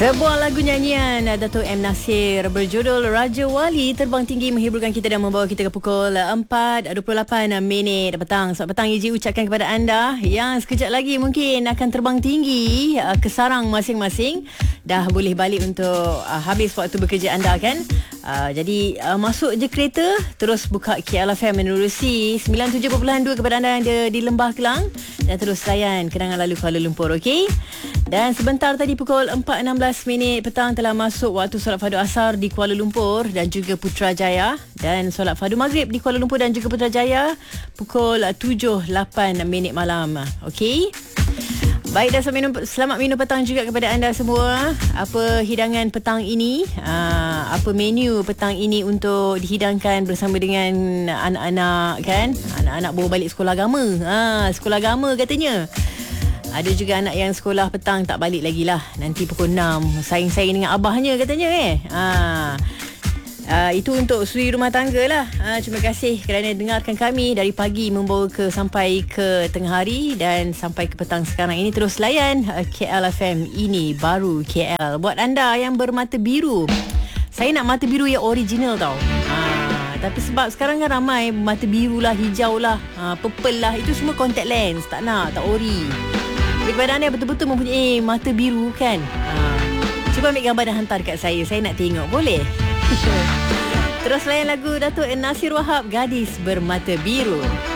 Sebuah lagu nyanyian Dato' M. Nasir berjudul Raja Wali terbang tinggi menghiburkan kita dan membawa kita ke pukul 4.28 minit petang. Selamat petang Iji ucapkan kepada anda yang sekejap lagi mungkin akan terbang tinggi ke sarang masing-masing. Dah boleh balik untuk habis waktu bekerja anda kan. Jadi masuk je kereta, terus buka KLFM menerusi 97.2 kepada anda yang ada di Lembah Kelang dan terus layan Kenangan Lalu Kuala Lumpur, okey? Dan sebentar tadi pukul 4.16 minit petang telah masuk waktu solat fardu asar di Kuala Lumpur dan juga Putrajaya, dan solat fardu maghrib di Kuala Lumpur dan juga Putrajaya pukul 7.08 minit malam. Okey. Baik, dan selamat minum petang juga kepada anda semua. Apa hidangan petang ini? Apa menu petang ini untuk dihidangkan bersama dengan anak-anak kan? Anak-anak baru balik sekolah agama. Sekolah agama katanya. Ada juga anak yang sekolah petang tak balik lagi lah. Nanti pukul 6 saing-saing dengan abahnya katanya itu untuk suri rumah tangga lah. Terima kasih kerana dengarkan kami dari pagi membawa sampai ke tengah hari dan sampai ke petang sekarang ini. Terus layan KLFM, ini baru KL. Buat anda yang bermata biru, saya nak mata biru yang original tau. Tapi sebab sekarang kan ramai mata biru lah, hijau lah, purple lah, itu semua contact lens. Tak nak, tak ori. Kepada anda yang betul-betul mempunyai mata biru kan, cuba ambil gambar dan hantar dekat saya nak tengok, boleh? Terus layan lagu Dato' Nasir Wahab, Gadis Bermata Biru.